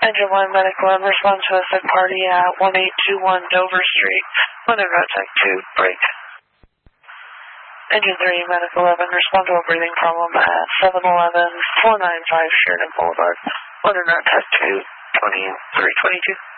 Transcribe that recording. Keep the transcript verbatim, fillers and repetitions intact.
Engine one, Medic one, respond to a sick party at one eight two one Dover Street. Weather Route Tech two, break. Engine three, Medic eleven, respond to a breathing problem at seven eleven four nine five Sheridan Boulevard. Weather Route Tech two, twenty-three twenty-two.